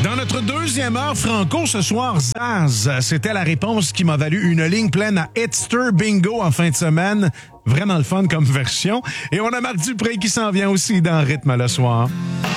Dans notre deuxième heure franco ce soir, Zaz, c'était la réponse qui m'a valu une ligne pleine à Hitster Bingo en fin de semaine. Vraiment le fun comme version. Et on a Marc Dupré qui s'en vient aussi dans Rythme le soir.